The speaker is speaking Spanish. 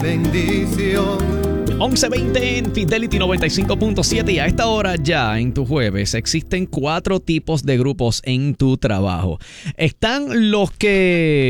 bendición. 11:20 en Fidelity 95.7 y a esta hora ya en tu jueves existen 4 tipos de grupos en tu trabajo. Están los que